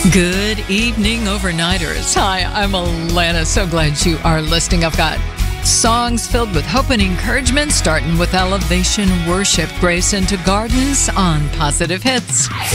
Good evening, overnighters. Hi, I'm Alana. So glad you are listening. I've got songs filled with hope and encouragement, starting with Elevation Worship, Grace into Gardens on Positive Hits.